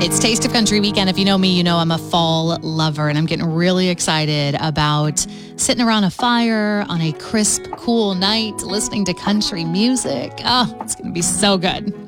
It's Taste of Country weekend. If you know me, you know I'm a fall lover, and I'm getting really excited about sitting around a fire on a crisp, cool night, listening to country music. Oh, it's going to be so good.